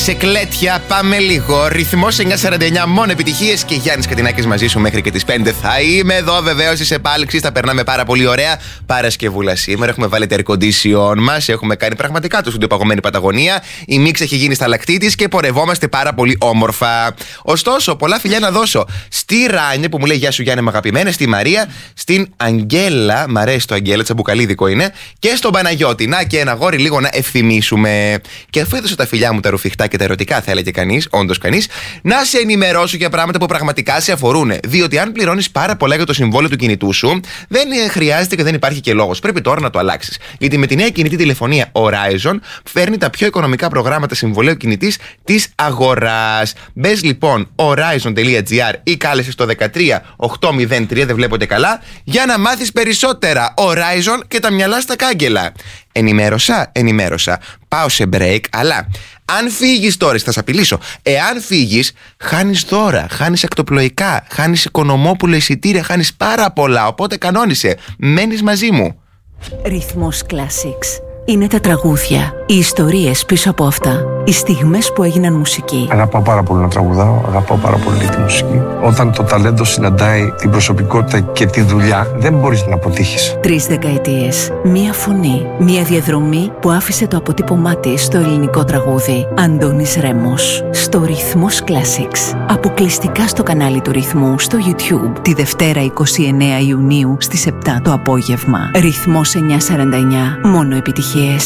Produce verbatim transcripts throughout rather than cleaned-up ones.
Σε κλέτια, πάμε λίγο. Ρυθμός εννιά σαράντα εννιά, μόνο επιτυχίες και Γιάννης Κατινάκης μαζί σου μέχρι και τις πέντε. Θα είμαι εδώ βεβαίως της επάλξης. Θα περνάμε πάρα πολύ ωραία. Παρασκευούλα σήμερα. Έχουμε βάλει τα air condition μας. Έχουμε κάνει πραγματικά το στούντιο παγωμένη Παταγωνία. Η μίξ έχει γίνει στα λακτή της και πορευόμαστε πάρα πολύ όμορφα. Ωστόσο, πολλά φιλιά να δώσω στη Ράνια που μου λέει γεια σου Γιάννη, μ' αγαπημένα. Στη Μαρία, στην Αγγέλα. Μ' αρέσει το Αγγέλα, τσαμπουκαλίδικο είναι. Και στον Παναγιώτη. Να και ένα γόρι λίγο να ευθυμίσουμε. Και αφού έδωσα τα φιλιά μου τα ρουφιχτά και τα ερωτικά, θα έλεγε κανείς, όντως κανείς, να σε ενημερώσω για πράγματα που πραγματικά σε αφορούν. Διότι αν πληρώνεις πάρα πολλά για το συμβόλαιο του κινητού σου, δεν χρειάζεται και δεν υπάρχει και λόγος. Πρέπει τώρα να το αλλάξεις. Γιατί με τη νέα κινητή τηλεφωνία Horizon φέρνει τα πιο οικονομικά προγράμματα συμβολαίου κινητής της αγοράς. Μπες λοιπόν horizon.gr ή κάλεσε στο δεκατρία οκτακόσια τρία, δεν βλέπετε καλά, για να μάθεις περισσότερα. Horizon και τα μυαλά στα κάγκελα. Ενημέρωσα, ενημέρωσα. Πάω σε break, αλλά αν φύγεις τώρα, θα σε απειλήσω. Εάν φύγεις, χάνεις δώρα, χάνεις ακτοπλοϊκά, χάνεις οικονομόπουλο εισιτήρια, χάνεις πάρα πολλά. Οπότε κανόνισε. Μένεις μαζί μου. Ρυθμός Classics. Είναι τα τραγούδια, οι ιστορίες πίσω από αυτά, οι στιγμές που έγιναν μουσική. Αγαπάω πάρα πολύ να τραγουδάω, αγαπάω πάρα πολύ τη μουσική. Όταν το ταλέντο συναντάει την προσωπικότητα και τη δουλειά, δεν μπορείς να αποτύχεις. Τρεις δεκαετίες, μία φωνή, μία διαδρομή που άφησε το αποτύπωμά της στο ελληνικό τραγούδι. Αντώνης Ρέμος, στο Ρυθμός Classics. Αποκλειστικά στο κανάλι του Ρυθμού στο YouTube, τη Δευτέρα εικοστή ενάτη Ιουνίου στις επτά το απόγευμα. Ρυθμός εννιά σαράντα εννιά, μόνο επιτυχίες.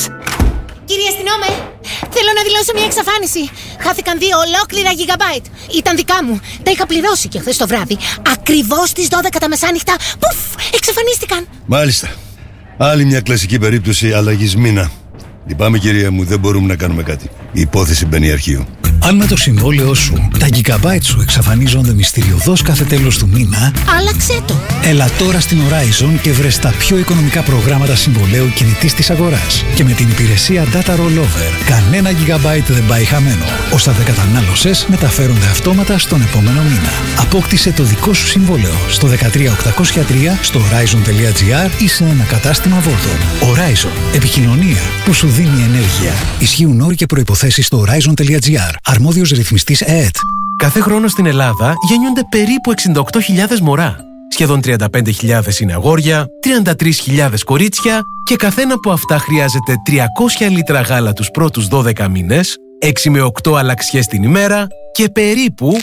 Κύριε αστυνόμε, θέλω να δηλώσω μια εξαφάνιση. Χάθηκαν δύο ολόκληρα gigabyte. Ήταν δικά μου. Τα είχα πληρώσει και χθες το βράδυ. Ακριβώς στις δώδεκα τα μεσάνυχτα. Πουφ, εξαφανίστηκαν. Μάλιστα. Άλλη μια κλασική περίπτωση αλλαγής μήνα. Λυπάμαι κυρία μου, δεν μπορούμε να κάνουμε κάτι. Η υπόθεση μπαίνει αρχείο. Αν με το συμβόλαιό σου τα gigabyte σου εξαφανίζονται μυστηριωδώς κάθε τέλος του μήνα, άλλαξε το. Έλα τώρα στην Horizon και βρες τα πιο οικονομικά προγράμματα συμβολαίου κινητής της αγοράς. Και με την υπηρεσία Data Rollover, κανένα gigabyte δεν πάει χαμένο. Όσα δεν κατανάλωσες μεταφέρονται αυτόματα στον επόμενο μήνα. Απόκτησε το δικό σου συμβόλαιο στο δεκατρία οκτακόσια τρία, στο horizon.gr ή σε ένα κατάστημα Vodafone. Horizon. Επικοινωνία που σου δίνει ενέργεια. Ισχύουν όροι και προϋποθέσεις στο horizon.gr. Αρμόδιος ρυθμιστής ΕΕΤ. Κάθε χρόνο στην Ελλάδα γεννιούνται περίπου εξήντα οκτώ χιλιάδες μωρά. Σχεδόν τριάντα πέντε χιλιάδες είναι αγόρια, τριάντα τρεις χιλιάδες κορίτσια και καθένα από αυτά χρειάζεται τριακόσια λίτρα γάλα τους πρώτους δώδεκα μήνες, έξι με οκτώ αλλαξιές την ημέρα και περίπου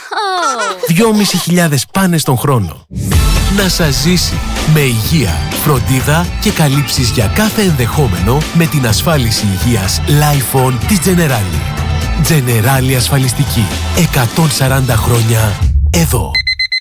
δυόμισι χιλιάδες πάνες τον χρόνο. Να σας ζήσει με υγεία, φροντίδα και καλύψεις για κάθε ενδεχόμενο με την ασφάλιση υγείας Lifon της Generali. Generali ασφαλιστική. εκατόν σαράντα χρόνια εδώ.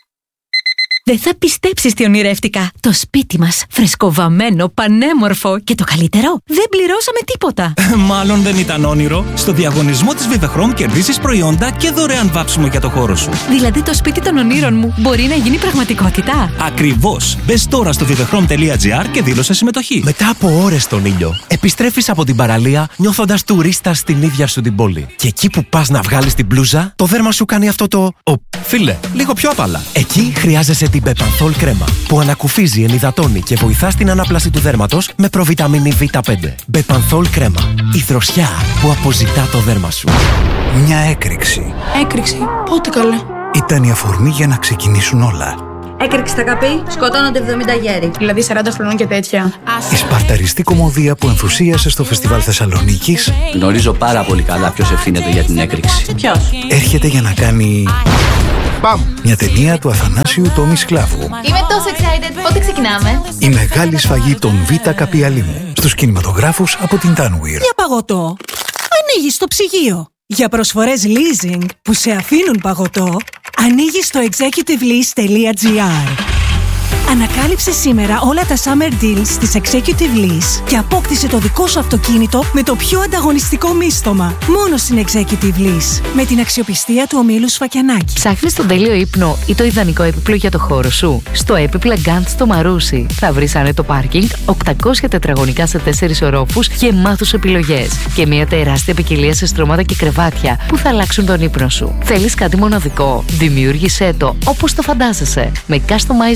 Δεν θα πιστέψεις τι ονειρεύτηκα. Το σπίτι μας, φρεσκοβαμμένο, πανέμορφο και το καλύτερο, δεν πληρώσαμε τίποτα. Μάλλον δεν ήταν όνειρο. Στο διαγωνισμό της Vivechrome κερδίσεις προϊόντα και δωρεάν βάψιμο για το χώρο σου. Δηλαδή το σπίτι των ονείρων μου μπορεί να γίνει πραγματικότητα. Ακριβώς. Μπες τώρα στο vivechrome.gr και δήλωσε συμμετοχή. Μετά από ώρες στον ήλιο, επιστρέφεις από την παραλία νιώθοντας τουρίστα στην ίδια σου την πόλη. Και εκεί που πας να βγάλεις την μπλούζα, το δέρμα σου κάνει αυτό το. Ο, φίλε, λίγο πιο απαλά. Εκεί χρειάζεσαι την Bepanthol κρέμα που ανακουφίζει, ενυδατώνει και βοηθά στην ανάπλαση του δέρματος με προβιταμίνη βι πέντε. Bepanthol κρέμα. Η δροσιά που αποζητά το δέρμα σου. Μια έκρηξη. Έκρηξη. Πότε καλέ? Ήταν η αφορμή για να ξεκινήσουν όλα. Έκρηξη στα καπή, σκοτώνονται εβδομήντα γέροι. Δηλαδή σαράντα χρονών και τέτοια. Η σπαρταριστή κομμωδία που ενθουσίασε στο Φεστιβάλ Θεσσαλονίκης. Γνωρίζω πάρα πολύ καλά ποιος ευθύνεται για την έκρηξη. Ποιος? Έρχεται για να κάνει. Μπαμ! Μια ταινία του Αθανάσιου Τόμι Σκλάβου. Είμαι τόσο excited. Πότε ξεκινάμε? Η μεγάλη σφαγή των Β' Καπιαλίμου. Στους κινηματογράφους από την Tanweer. Για παγωτό, ανοίγεις το ψυγείο. Για προσφορές leasing που σε αφήνουν παγωτό, ανοίγεις στο executive lease τελεία gr. Ανακάλυψε σήμερα όλα τα summer deals της Executive Lease και απόκτησε το δικό σου αυτοκίνητο με το πιο ανταγωνιστικό μίστομα. Μόνο στην Executive Lease. Με την αξιοπιστία του ομίλου Σφακιανάκη. Ψάχνεις τον τέλειο ύπνο ή το ιδανικό έπιπλο για το χώρο σου? Στο έπιπλα Gant στο Μαρούσι θα βρεις άνετο πάρκινγκ, οκτακόσια τετραγωνικά σε τέσσερις ορόφους και μάθους επιλογές. Και μια τεράστια ποικιλία σε στρώματα και κρεβάτια που θα αλλάξουν τον ύπνο σου. Θέλεις κάτι μοναδικό? Δημιούργησέ το όπως το φαντάζεσαι. Με customized λύσεις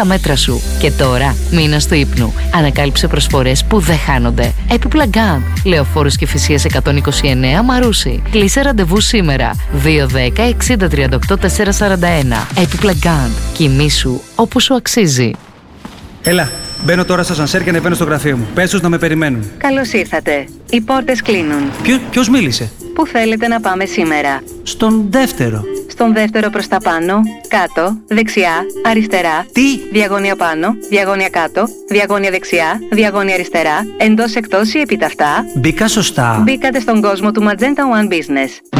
στα μέτρα σου. Και τώρα, μήνας του ύπνου. Ανακάλυψε προσφορές που δεν χάνονται. Έπιπλα Γκάντ, Λεωφόρος Κηφισίας εκατόν είκοσι εννέα Μαρούσι. Κλείσε ραντεβού σήμερα. δύο δέκα εξήντα τριάντα οκτώ τετρακόσια σαράντα ένα. Έπιπλα Γκάντ. Κοιμήσου όπου σου αξίζει. Έλα, μπαίνω τώρα στα σανσέρ και ανεβαίνω στο γραφείο μου. Πες τους να με περιμένουν. Καλώς ήρθατε. Οι πόρτες κλείνουν. Ποιο, ποιος μίλησε? Πού θέλετε να πάμε σήμερα? Στον δεύτερο. Στον δεύτερο προς τα πάνω, κάτω, δεξιά, αριστερά. Τι? Διαγώνια πάνω, διαγώνια κάτω, διαγώνια δεξιά, διαγώνια αριστερά, εντός εκτός ή επιταυτά. Μπήκα σωστά. Μπήκατε στον κόσμο του Magenta One Business.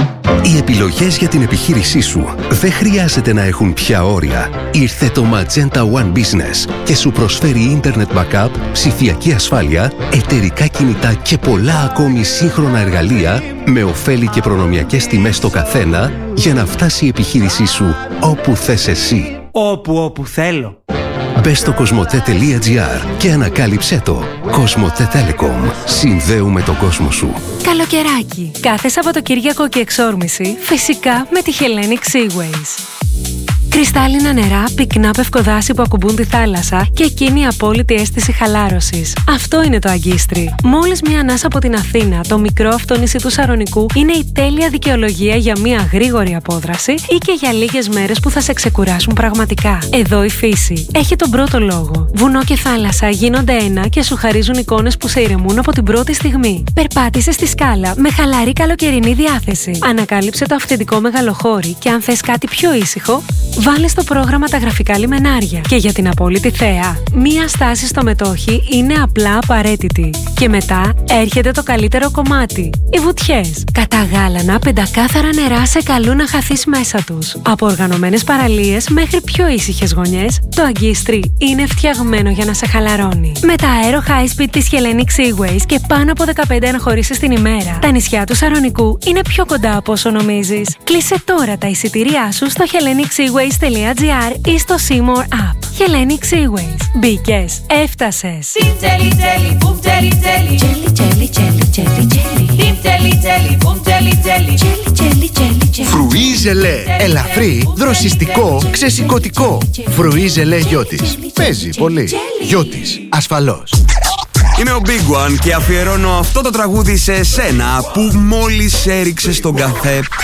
Οι επιλογές για την επιχείρησή σου δεν χρειάζεται να έχουν πια όρια. Ήρθε το Magenta One Business και σου προσφέρει Internet Backup, ψηφιακή ασφάλεια, εταιρικά κινητά και πολλά ακόμη σύγχρονα εργαλεία με ωφέλη και προνομιακές τιμές στο καθένα για να φτάσει η επιχείρησή σου όπου θες εσύ. Όπου όπου θέλω. Μπες στο κοσμοτέ τελεία τζι άρ και ανακάλυψέ το. Κοσμοτέ Telecom. Συνδέουμε τον κόσμο σου. Καλοκαιράκι. Κάθε Σαββατοκύριακο και εξόρμηση, φυσικά με τη Hellenic Seaways. Κρυστάλλινα νερά, πυκνά πευκοδάση που ακουμπούν τη θάλασσα και εκείνη η απόλυτη αίσθηση χαλάρωσης. Αυτό είναι το Αγκίστρι. Μόλις μία ανάσα από την Αθήνα, το μικρό αυτό νησί του Σαρονικού είναι η τέλεια δικαιολογία για μία γρήγορη απόδραση ή και για λίγες μέρες που θα σε ξεκουράσουν πραγματικά. Εδώ η φύση έχει τον πρώτο λόγο. Βουνό και θάλασσα γίνονται ένα και σου χαρίζουν εικόνες που σε ηρεμούν από την πρώτη στιγμή. Περπάτησε στη σκάλα με χαλαρή καλοκαιρινή διάθεση. Ανακάλυψε το αυθεντικό μεγαλοχώρι και αν θες κάτι πιο ήσυχο, βάλε στο πρόγραμμα τα γραφικά λιμενάρια. Και για την απόλυτη θέα, μία στάση στο Μετόχι είναι απλά απαραίτητη. Και μετά έρχεται το καλύτερο κομμάτι, οι βουτιές. Καταγάλανα πεντακάθαρα νερά σε καλούν να χαθείς μέσα τους. Από οργανωμένες παραλίες μέχρι πιο ήσυχες γωνιές, το Αγκίστρι είναι φτιαγμένο για να σε χαλαρώνει. Με τα αέρο high speed της Hellenic Seaways και πάνω από δεκαπέντε αναχωρήσεις την ημέρα, τα νησιά του Σαρονικού είναι πιο κοντά από όσο νομίζεις. Κλείσε τώρα τα εισιτήριά σου στο hellenic seaways dot gr ή στο Seymour App. Hellenic Seaways. Μπήκες, έφτασες. Φρουί ζελέ. Ελαφρύ, δροσιστικό, ξεσηκωτικό. Φρουί ζελέ Γιώτης. Παίζει πολύ. Γιώτης, ασφαλώς. Είμαι ο Big One και αφιερώνω αυτό το τραγούδι σε εσένα που μόλις έριξε στον καφέ